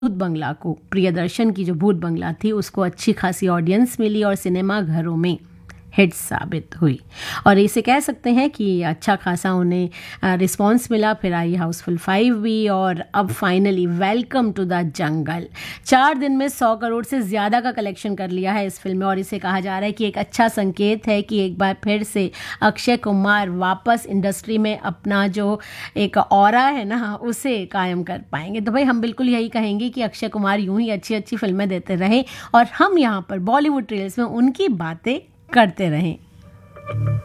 भूत बंगला को, प्रियदर्शन की जो भूत बंगला थी उसको अच्छी खासी ऑडियंस मिली और सिनेमा घरों में हिट साबित हुई। और इसे कह सकते हैं कि अच्छा खासा उन्हें रिस्पांस मिला। फिर आई हाउसफुल 5 भी और अब finally welcome to the jungle 4 दिन में 100 करोड़ से ज़्यादा का कलेक्शन कर लिया है इस फिल्म में। और इसे कहा जा रहा है कि एक अच्छा संकेत है कि एक बार फिर से अक्षय कुमार वापस इंडस्ट्री में अपना जो एक ऑरा है ना उसे कायम कर पाएंगे। तो भाई हम बिल्कुल यही कहेंगे कि अक्षय कुमार यूं ही अच्छी अच्छी फिल्में देते रहे और हम यहाँ पर बॉलीवुड ट्रेल्स में उनकी बातें करते रहें।